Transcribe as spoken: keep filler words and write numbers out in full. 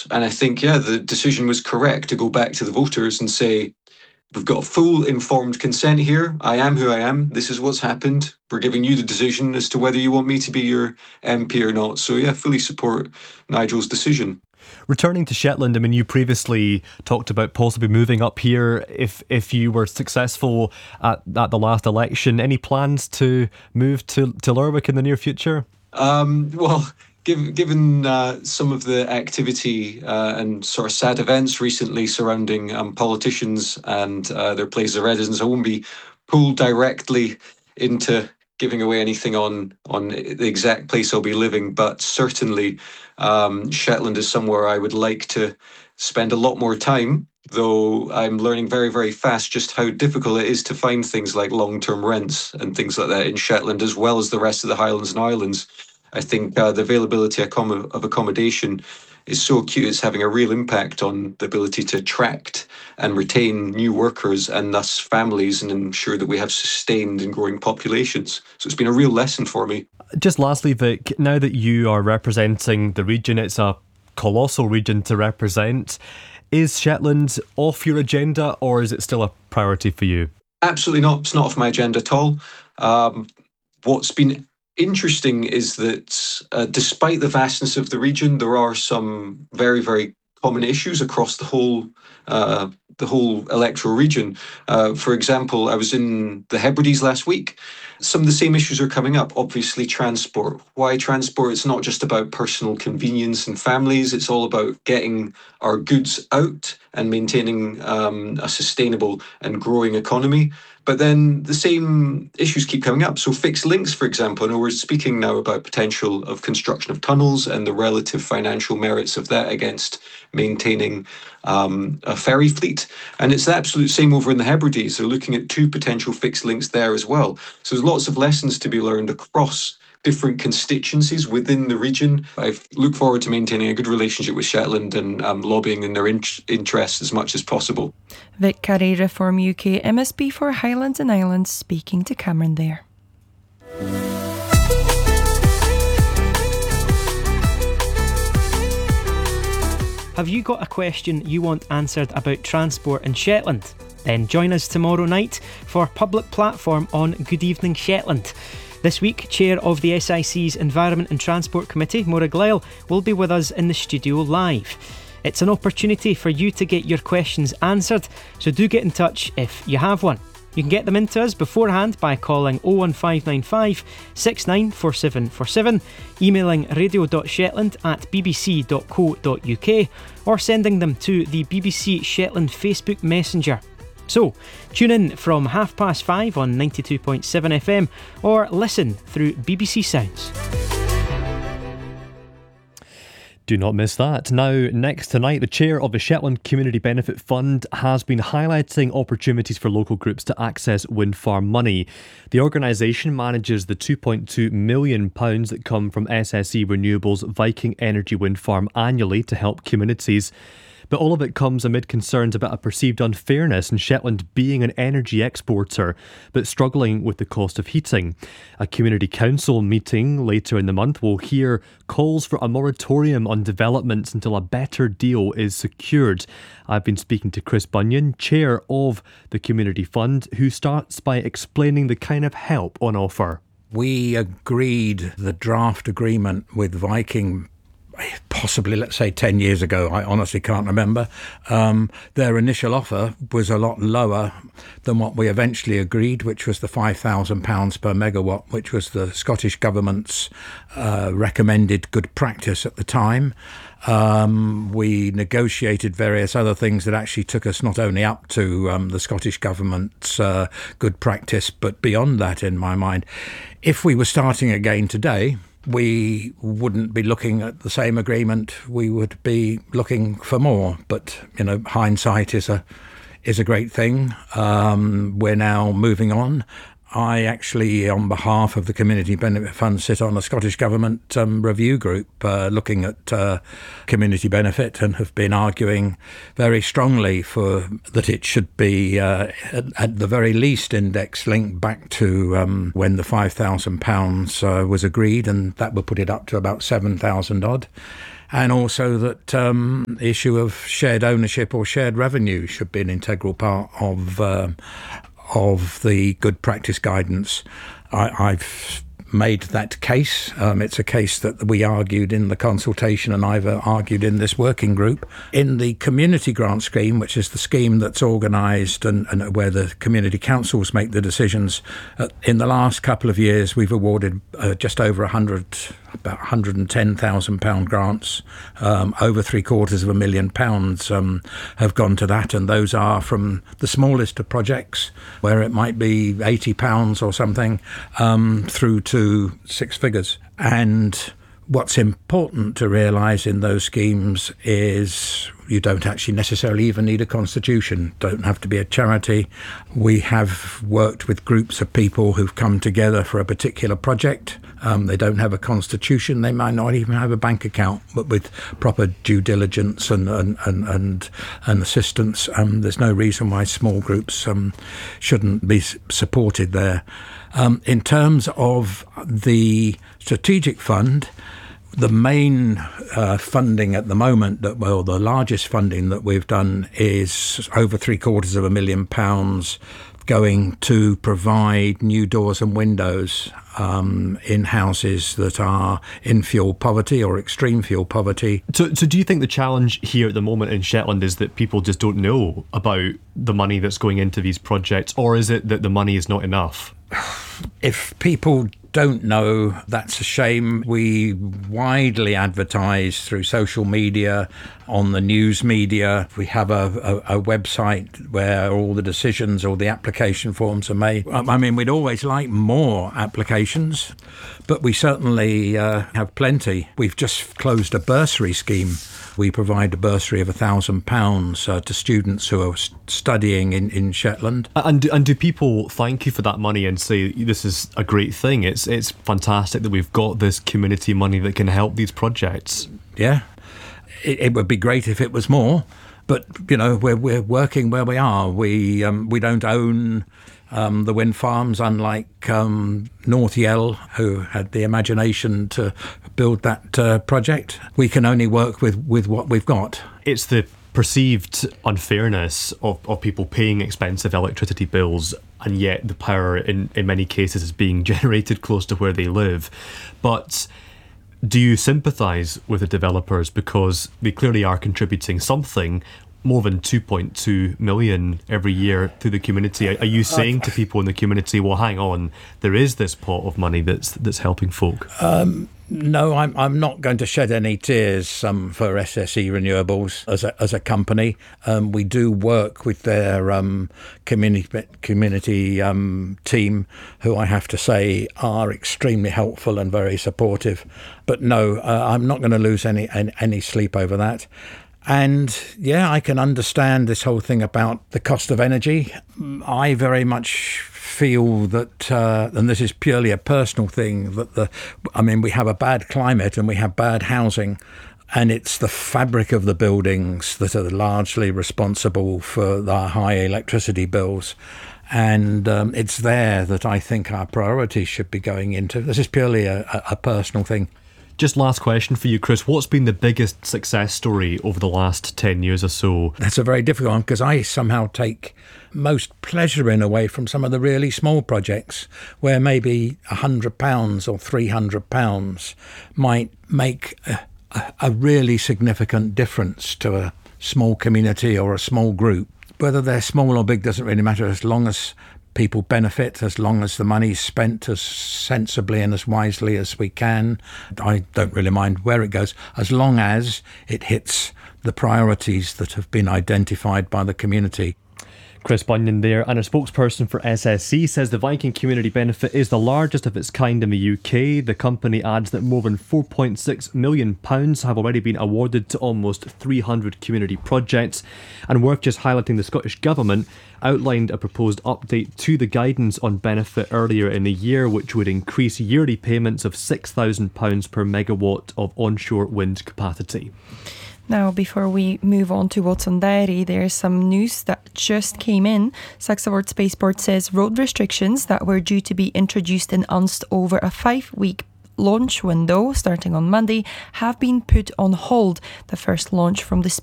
And I think, yeah, the decision was correct to go back to the voters and say, we've got full informed consent here. I am who I am. This is what's happened. We're giving you the decision as to whether you want me to be your M P or not. So, yeah, fully support Nigel's decision. Returning to Shetland, I mean, you previously talked about possibly moving up here if if you were successful at, at the last election. Any plans to move to, to Lerwick in the near future? Um, well, given, given uh, some of the activity uh, and sort of sad events recently surrounding um, politicians and uh, their places of residence, I won't be pulled directly into giving away anything on on the exact place I'll be living, but certainly um, Shetland is somewhere I would like to spend a lot more time, though I'm learning very, very fast just how difficult it is to find things like long-term rents and things like that in Shetland, as well as the rest of the Highlands and Islands. I think uh, the availability of accommodation is so acute, it's having a real impact on the ability to attract and retain new workers and thus families and ensure that we have sustained and growing populations. So it's been a real lesson for me. Just lastly, Vic, now that you are representing the region, it's a colossal region to represent. Is Shetland off your agenda, or is it still a priority for you? Absolutely not. It's not off my agenda at all. Um, what's been interesting is that uh, despite the vastness of the region, there are some very, very common issues across the whole uh, the whole electoral region. Uh, for example, I was in the Hebrides last week. Some of the same issues are coming up. Obviously, transport. Why transport? It's not just about personal convenience and families. It's all about getting our goods out and maintaining um, a sustainable and growing economy. But then the same issues keep coming up. So fixed links, for example, I know we're speaking now about potential of construction of tunnels and the relative financial merits of that against maintaining um, a ferry fleet. And it's the absolute same over in the Hebrides. They're looking at two potential fixed links there as well. So there's lots of lessons to be learned across different constituencies within the region. I look forward to maintaining a good relationship with Shetland and um, lobbying in their in- interests as much as possible. Vic Curry, Reform U K M S P for Highlands and Islands, speaking to Cameron there. Have you got a question you want answered about transport in Shetland? Then join us tomorrow night for Public Platform on Good Evening Shetland. This week, Chair of the S I C's Environment and Transport Committee, Maura Glyle, will be with us in the studio live. It's an opportunity for you to get your questions answered, so do get in touch if you have one. You can get them into us beforehand by calling oh one five nine five, six nine four seven four seven, emailing radio.shetland at bbc.co.uk, or sending them to the B B C Shetland Facebook Messenger. So, tune in from half past five on ninety-two point seven F M or listen through B B C Sounds. Do not miss that. Now, next tonight, the chair of the Shetland Community Benefit Fund has been highlighting opportunities for local groups to access wind farm money. The organisation manages the two point two million pounds that come from S S E Renewables Viking Energy Wind Farm annually to help communities. But all of it comes amid concerns about a perceived unfairness in Shetland being an energy exporter, but struggling with the cost of heating. A community council meeting later in the month will hear calls for a moratorium on developments until a better deal is secured. I've been speaking to Chris Bunyan, chair of the Community Fund, who starts by explaining the kind of help on offer. We agreed the draft agreement with Viking possibly, let's say, ten years ago. I honestly can't remember. Um, their initial offer was a lot lower than what we eventually agreed, which was the five thousand pounds per megawatt, which was the Scottish Government's uh, recommended good practice at the time. Um, we negotiated various other things that actually took us not only up to um, the Scottish Government's uh, good practice, but beyond that, in my mind. If we were starting again today, we wouldn't be looking at the same agreement. We would be looking for more. But, you know, hindsight is a is a great thing. Um, we're now moving on. I actually, on behalf of the Community Benefit Fund, sit on a Scottish Government um, review group uh, looking at uh, community benefit, and have been arguing very strongly for that it should be, uh, at, at the very least, index linked back to um, when the five thousand pounds uh, was agreed, and that would put it up to about seven thousand odd. and also that um, the issue of shared ownership or shared revenue should be an integral part of uh, of the good practice guidance. I, I've made that case. Um, it's a case that we argued in the consultation and I've argued in this working group. In the community grant scheme, which is the scheme that's organised and, and where the community councils make the decisions, uh, in the last couple of years we've awarded uh, just over one hundred, about one hundred ten thousand pounds grants. Um, over three quarters of a million pounds um, have gone to that, and those are from the smallest of projects, where it might be eighty pounds or something, um, through to six figures. And what's important to realise in those schemes is you don't actually necessarily even need a constitution, don't have to be a charity. We have worked with groups of people who've come together for a particular project. Um, they don't have a constitution, they might not even have a bank account, but with proper due diligence and and and, and, and assistance, um, there's no reason why small groups um, shouldn't be supported there. Um, in terms of the strategic fund, the main uh, funding at the moment, that well, the largest funding that we've done is over three quarters of a million pounds going to provide new doors and windows um, in houses that are in fuel poverty or extreme fuel poverty. So, so do you think the challenge here at the moment in Shetland is that people just don't know about the money that's going into these projects, or is it that the money is not enough? If people don't know, that's a shame. We widely advertise through social media, on the news media. We have a, a, a website where all the decisions or the application forms are made. I mean, we'd always like more applications, but we certainly uh, have plenty. We've just closed a bursary scheme. We provide a bursary of one thousand pounds uh, to students who are st- studying in, in Shetland. And do, and do people thank you for that money and say, this is a great thing, it's it's fantastic that we've got this community money that can help these projects? Yeah, it, it would be great if it was more, but, you know, we're, we're working where we are. We, um, we don't own Um, the wind farms, unlike um, North Yell, who had the imagination to build that uh, project. We can only work with, with what we've got. It's the perceived unfairness of, of people paying expensive electricity bills, and yet the power in, in many cases is being generated close to where they live. But do you sympathise with the developers, because they clearly are contributing something, more than two point two million every year to the community? Are you saying to people in the community, well, hang on, there is this pot of money that's that's helping folk? Um, no, I'm I'm not going to shed any tears um, for S S E Renewables as a as a company. Um, we do work with their um, community community um, team, who I have to say are extremely helpful and very supportive. But no, uh, I'm not going to lose any, any any sleep over that. And yeah, I can understand this whole thing about the cost of energy. I very much feel that, uh, and this is purely a personal thing, that the, I mean, we have a bad climate and we have bad housing, and it's the fabric of the buildings that are largely responsible for the high electricity bills. And um, it's there that I think our priorities should be going into. This is purely a, a personal thing. Just last question for you, Chris. What's been the biggest success story over the last ten years or so? That's a very difficult one, because I somehow take most pleasure in a way from some of the really small projects where maybe one hundred pounds or three hundred pounds might make a, a really significant difference to a small community or a small group. Whether they're small or big doesn't really matter, as long as people benefit, as long as the money's spent as sensibly and as wisely as we can. I don't really mind where it goes, as long as it hits the priorities that have been identified by the community. Chris Bunyan there, and a spokesperson for S S E says the Viking Community Benefit is the largest of its kind in the U K. The company adds that more than four point six million pounds have already been awarded to almost three hundred community projects, and worth just highlighting, the Scottish Government outlined a proposed update to the guidance on benefit earlier in the year, which would increase yearly payments of six thousand pounds per megawatt of onshore wind capacity. Now, before we move on to what's on diary, there's some news that just came in. Saxavord Spaceport says road restrictions that were due to be introduced in Unst over a five-week launch window starting on Monday have been put on hold. The first launch from the